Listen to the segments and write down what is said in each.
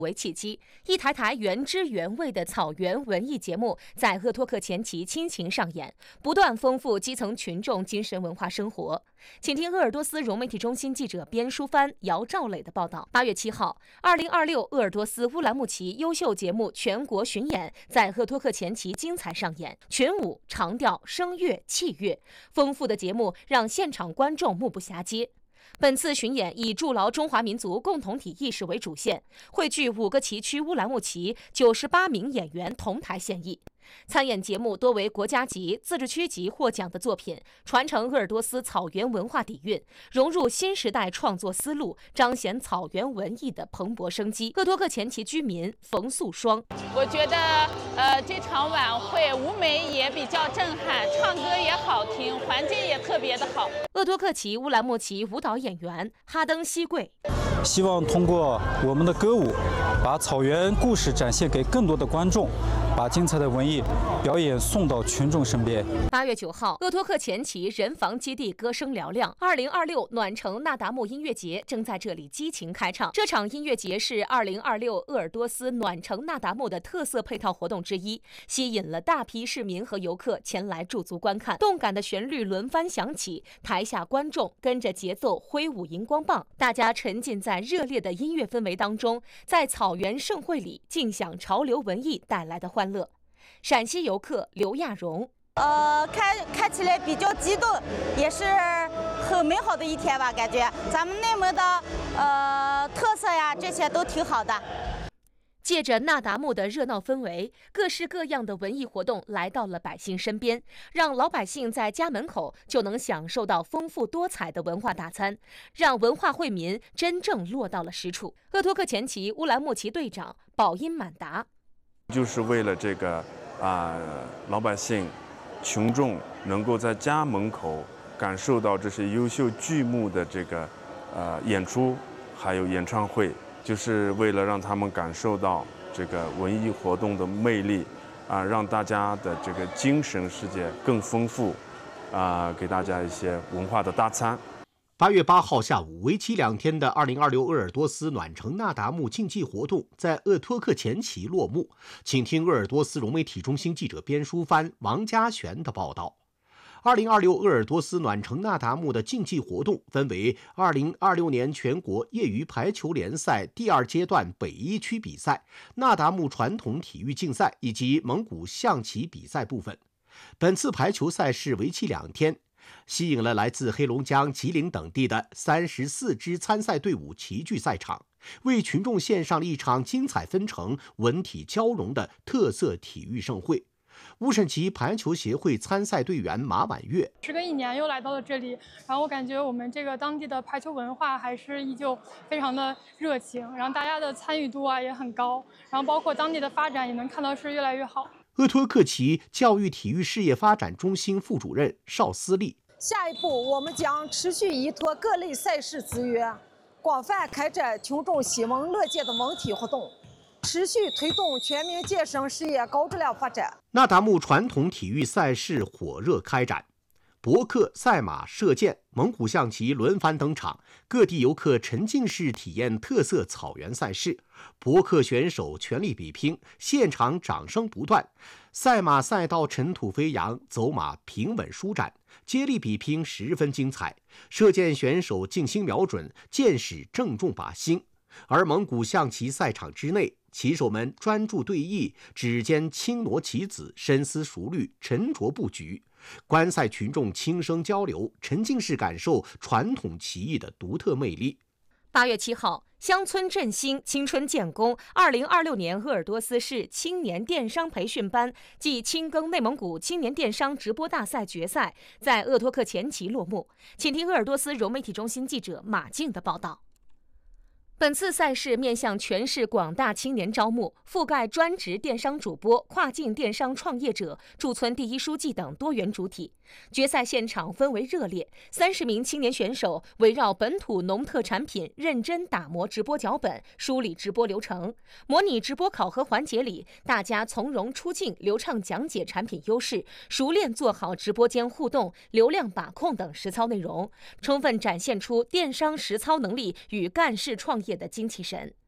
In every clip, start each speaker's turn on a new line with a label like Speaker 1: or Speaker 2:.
Speaker 1: 为契机，一台台原汁原味的草原文艺节目在鄂托克前旗倾情上演，不断丰富基层群众精神文化生活。请听鄂尔多斯融媒体中心记者边淑帆、姚兆磊的报道。8月7号，2026鄂尔多斯乌兰牧骑优秀节目全国巡演在鄂托克前旗精彩上演，群舞、长调、声乐、器乐，丰富的节目让现场观众目不暇接。本次巡演以筑牢中华民族共同体意识为主线，汇聚5个旗区乌兰牧骑98名演员同台献艺。参演节目多为国家级、自治区级获奖的作品，传承鄂尔多斯草原文化底蕴，融入新时代创作思路，彰显草原文艺的蓬勃生机。鄂托克前旗居民冯素双：
Speaker 2: 我觉得这场晚会舞美也比较震撼，唱歌也好听，环境也特别的好。
Speaker 1: 鄂托克旗乌兰牧骑舞蹈演员哈登西贵：
Speaker 3: 希望通过我们的歌舞，把草原故事展现给更多的观众，把精彩的文艺表演送到群众身边。
Speaker 1: 8月9号，鄂托克前旗人防基地歌声嘹亮，2026暖城那达慕音乐节正在这里激情开唱。这场音乐节是2026鄂尔多斯暖城那达慕的特色配套活动之一，吸引了大批市民和游客前来驻足观看。动感的旋律轮番响起，台下观众跟着节奏挥舞荧光棒，大家沉浸在热烈的音乐氛围当中，在草原盛会里尽享潮流文艺带来的欢乐。陕西游客刘亚荣：
Speaker 4: 看起来比较激动，也是很美好的一天吧，感觉咱们内蒙的特色呀，这些都挺好的。
Speaker 1: 借着那达慕的热闹氛围，各式各样的文艺活动来到了百姓身边，让老百姓在家门口就能享受到丰富多彩的文化大餐，让文化惠民真正落到了实处。鄂托克前旗乌兰牧骑队长保因满达：
Speaker 5: 就是为了这个老百姓、群众能够在家门口感受到这些优秀剧目的这个演出，还有演唱会，就是为了让他们感受到这个文艺活动的魅力，让大家的这个精神世界更丰富，给大家一些文化的大餐。
Speaker 6: 8月8号下午，为期2天的2026鄂尔多斯暖城那达慕竞技活动在鄂托克前旗落幕。请听鄂尔多斯融媒体中心记者边淑帆、王家璇的报道。2026鄂尔多斯暖城那达慕的竞技活动分为2026年全国业余排球联赛第2阶段北1区比赛、那达慕传统体育竞赛以及蒙古象棋比赛部分。本次排球赛事为期2天，吸引了来自黑龙江、吉林等地的34支参赛队伍齐聚赛场，为群众献上了一场精彩纷呈、文体交融的特色体育盛会。乌审旗排球协会参赛队员马婉月：
Speaker 7: 时隔1年又来到了这里，然后我感觉我们这个当地的排球文化还是依旧非常的热情，然后大家的参与度也很高，然后包括当地的发展也能看到是越来越好。
Speaker 6: 鄂托克旗教育体育事业发展中心副主任邵思丽：
Speaker 8: 下一步我们将持续依托各类赛事资源，广泛开展群众喜闻乐见的文体活动，持续推动全民健身事业高质量发展。
Speaker 6: 那达慕传统体育赛事火热开展，搏克、赛马、射箭、蒙古象棋轮番登场，各地游客沉浸式体验特色草原赛事。搏克选手全力比拼，现场掌声不断；赛马赛道尘土飞扬，走马平稳舒展，接力比拼十分精彩。射箭选手静心瞄准，箭矢正中靶心。而蒙古象棋赛场之内，棋手们专注对弈，指尖轻挪棋子，深思熟虑，沉着布局。观赛群众轻声交流，沉浸式感受传统棋艺的独特魅力。
Speaker 1: 8月7号，乡村振兴，青春建功。2026年鄂尔多斯市青年电商培训班暨青耕内蒙古青年电商直播大赛决赛在鄂托克前旗落幕。请听鄂尔多斯融媒体中心记者马静的报道。本次赛事面向全市广大青年招募，覆盖专职电商主播、跨境电商创业者、驻村第一书记等多元主体。决赛现场氛围热烈，30名青年选手围绕本土农特产品认真打磨直播脚本，梳理直播流程。模拟直播考核环节里，大家从容出镜，流畅讲解产品优势，熟练做好直播间互动、流量把控等实操内容，充分展现出电商实操能力与干事创业的精气神。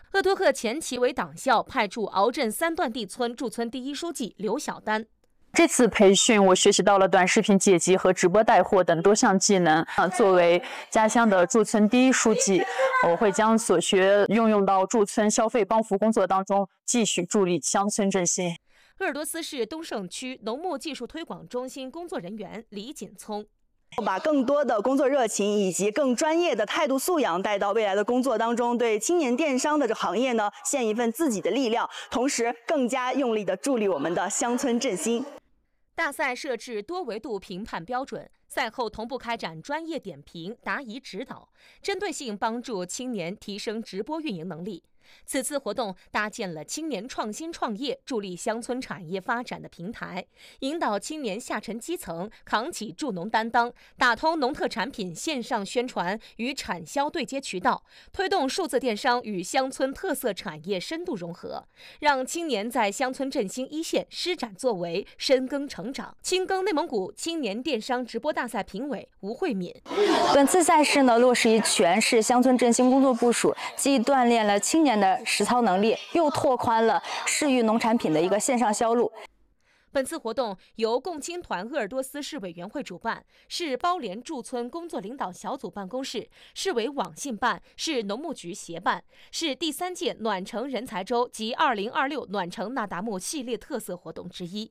Speaker 1: 鄂托克前旗委党校派驻敖镇3段地村驻村第1书记刘小丹。
Speaker 9: 这次培训，我学习到了短视频剪辑和直播带货等多项技能。作为家乡的驻村第1书记，我会将所学运用到驻村消费帮扶工作当中，继续助力乡村振兴。
Speaker 1: 鄂尔多斯市东胜区农牧技术推广中心工作人员李锦聪。
Speaker 10: 把更多的工作热情以及更专业的态度素养带到未来的工作当中，对青年电商的这行业呢献一份自己的力量，同时更加用力的助力我们的乡村振兴。
Speaker 1: 大赛设置多维度评判标准，赛后同步开展专业点评、答疑指导，针对性帮助青年提升直播运营能力。此次活动搭建了青年创新创业、助力乡村产业发展的平台，引导青年下沉基层扛起助农担当，打通农特产品线上宣传与产销对接渠道，推动数字电商与乡村特色产业深度融合，让青年在乡村振兴一线施展作为、深耕成长。青耕内蒙古青年电商直播大赛评委吴慧敏。
Speaker 11: 本次赛事呢，落实全市乡村振兴工作部署，既锻炼了青年的实操能力，又拓宽了市域农产品的一个线上销路。
Speaker 1: 本次活动由共青团鄂尔多斯市委员会主办，市包联驻村工作领导小组办公室、市委网信办、市农牧局协办，是第3届暖城人才周及2026暖城那达慕系列特色活动之一。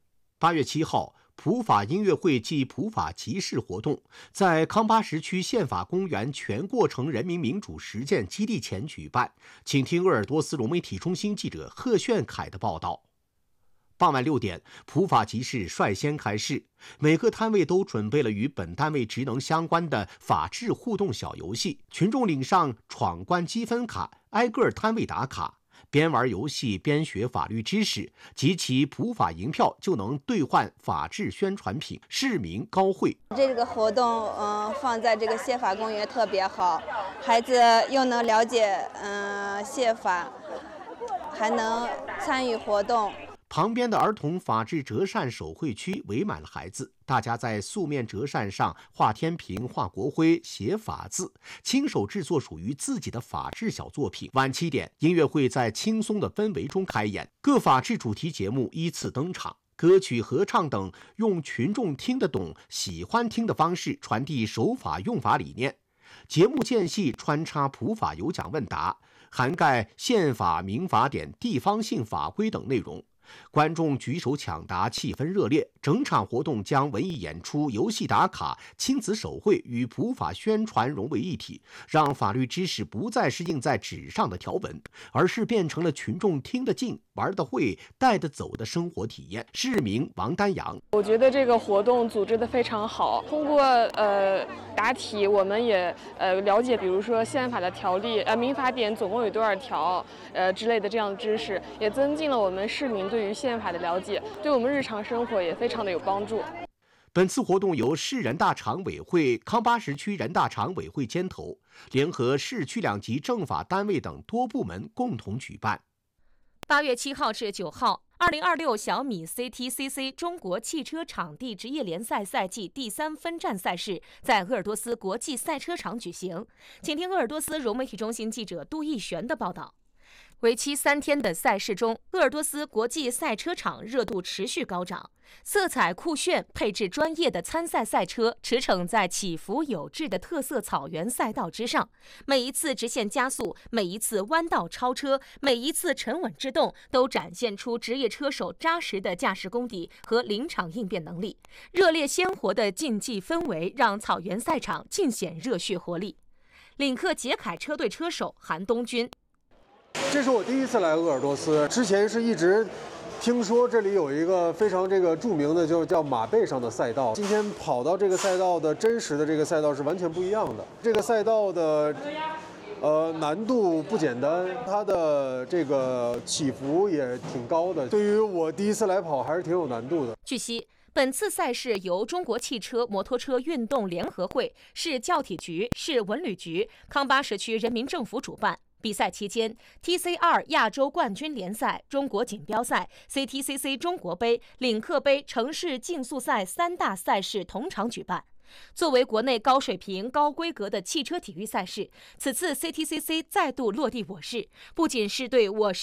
Speaker 6: 8月7号，普法音乐会暨普法集市活动在康巴什区宪法公园全过程人民民主实践基地前举办。请听鄂尔多斯融媒体中心记者贺炫凯的报道。傍晚6点，普法集市率先开市，每个摊位都准备了与本单位职能相关的法治互动小游戏，群众领上闯关积分卡，挨个摊位打卡，边玩游戏边学法律知识，集齐普法银票就能兑换法治宣传品，市民高惠。
Speaker 12: 这个活动放在这个宪法公园特别好，孩子又能了解宪法，还能参与活动。
Speaker 6: 旁边的儿童法治折扇手绘区围满了孩子，大家在素面折扇上画天平、画国徽、写法字，亲手制作属于自己的法治小作品。晚7点，音乐会在轻松的氛围中开演，各法治主题节目依次登场，歌曲、合唱等用群众听得懂、喜欢听的方式传递守法用法理念。节目间隙穿插普法有奖问答，涵盖宪法、民法典、地方性法规等内容。观众举手抢答，气氛热烈。整场活动将文艺演出、游戏打卡、亲子手绘与普法宣传融为一体，让法律知识不再是印在纸上的条文，而是变成了群众听得进、玩得会、带得走的生活体验。市民王丹阳：
Speaker 13: 我觉得这个活动组织得非常好，通过答题，我们也了解，比如说宪法的条例、民法典总共有多少条之类的这样的知识，也增进了我们市民对于宪法的了解，对我们日常生活也非常的有帮助。
Speaker 6: 本次活动由市人大常委会、康巴什区人大常委会牵头，联合市区2级政法单位等多部门共同举办。
Speaker 1: 8月7号至9号，2026小米 CTCC 中国汽车场地职业联赛赛季第3分站赛事在鄂尔多斯国际赛车场举行。请听鄂尔多斯融媒体中心记者杜奕璇的报道。为期3天的赛事中，鄂尔多斯国际赛车场热度持续高涨，色彩酷炫、配置专业的参赛赛车驰骋在起伏有致的特色草原赛道之上，每一次直线加速，每一次弯道超车，每一次沉稳制动，都展现出职业车手扎实的驾驶功底和临场应变能力。热烈鲜活的竞技氛围让草原赛场尽显热血活力。领克捷凯车队车手韩东军：
Speaker 14: 这是我第一次来鄂尔多斯，之前是一直听说这里有一个非常著名的，就叫马背上的赛道。今天跑到这个赛道的真实的这个赛道是完全不一样的。这个赛道的难度不简单，它的这个起伏也挺高的。对于我第一次来跑，还是挺有难度的。
Speaker 1: 据悉，本次赛事由中国汽车摩托车运动联合会、市教体局、市文旅局、康巴什区人民政府主办。比赛期间 ，TC2 亚洲冠军联赛、中国锦标赛、CTCC 中国杯、领克杯、城市竞速赛3大赛事同场举办。 作为国内高水平、高规格的汽车体育赛事，此次 CTCC 再度落地我市，不仅是对我市